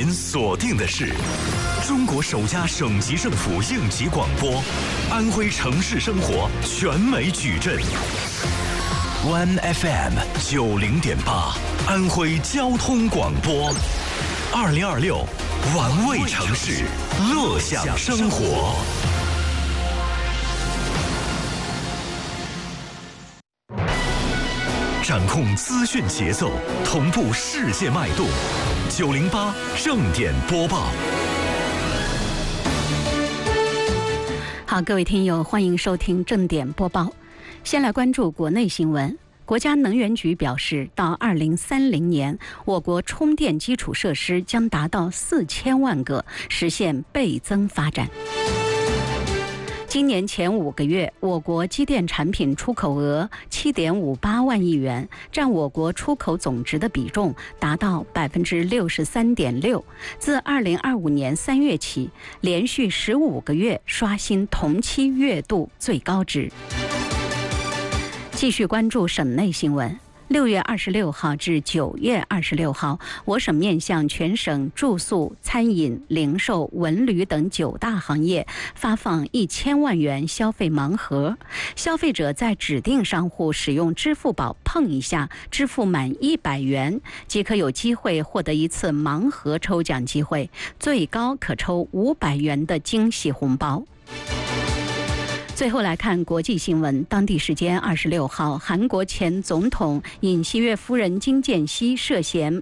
您锁定的是中国首家省级政府应急广播，安徽城市生活全美矩阵。One FM 90.8，安徽交通广播。2026，玩味城市，乐享生活。掌控资讯节奏，同步世界脉动。908正点播报。 好，各位听友，欢迎收听正点播报。先来关注国内新闻。国家能源局表示，到2030年，我国充电基础设施将达到4000万个，实现倍增发展。今年前5个月，我国机电产品出口额7.58万亿元，占我国出口总值的比重达到63.6%。自2025年3月起，连续15个月刷新同期月度最高值。继续关注省内新闻。6月26号至9月26号，我省面向全省住宿、餐饮、零售、文旅等9大行业发放1000万元消费盲盒，消费者在指定商户使用支付宝碰一下，支付满100元，即可有机会获得一次盲盒抽奖机会，最高可抽500元的惊喜红包。最后来看国际新闻。当地时间26号，韩国前总统尹锡悦夫人金建熙涉嫌